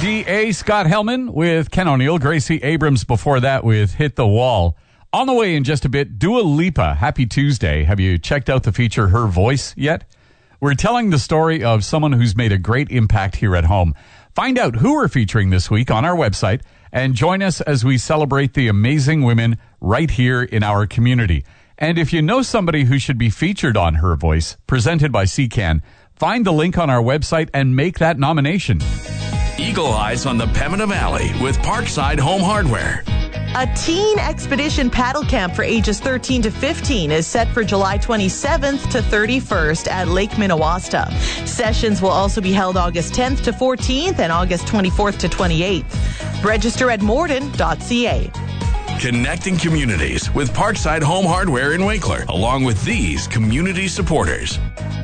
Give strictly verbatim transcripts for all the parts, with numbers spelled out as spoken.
G A, Scott Hellman with Ken O'Neill, Gracie Abrams before that with Hit the Wall. On the way in just a bit, Dua Lipa. Happy Tuesday. Have you checked out the feature Her Voice yet? We're telling the story of someone who's made a great impact here at home. Find out who we're featuring this week on our website and join us as we celebrate the amazing women right here in our community. And if you know somebody who should be featured on Her Voice, presented by C C A N, find the link on our website and make that nomination. Eagle Eyes on the Pembina Valley with Parkside Home Hardware. A teen expedition paddle camp for ages thirteen to fifteen is set for July twenty-seventh to thirty-first at Lake Minnewaska. Sessions will also be held August tenth to fourteenth and August twenty-fourth to twenty-eighth. Register at morden dot c a. Connecting communities with Parkside Home Hardware in Winkler, along with these community supporters.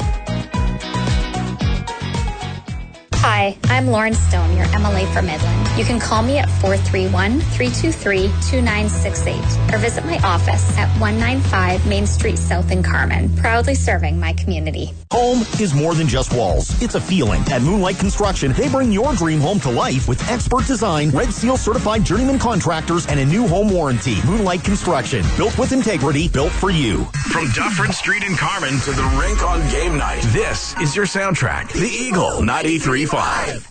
Hi, I'm Lauren Stone, your M L A for Midland. You can call me at four three one, three two three, two nine six eight or visit my office at one ninety-five Main Street South in Carmen, proudly serving my community. Home is more than just walls. It's a feeling. At Moonlight Construction, they bring your dream home to life with expert design, Red Seal certified journeyman contractors, and a new home warranty. Moonlight Construction, built with integrity, built for you. From Dufferin Street in Carmen to the rink on game night, this is your soundtrack, The Eagle ninety-three point five.